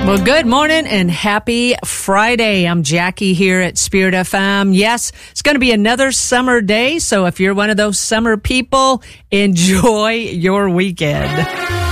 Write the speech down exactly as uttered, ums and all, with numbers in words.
Well, good morning and happy Friday. I'm Jackie here at Spirit F M. Yes, it's going to be another summer day, so if you're one of those summer people, enjoy your weekend.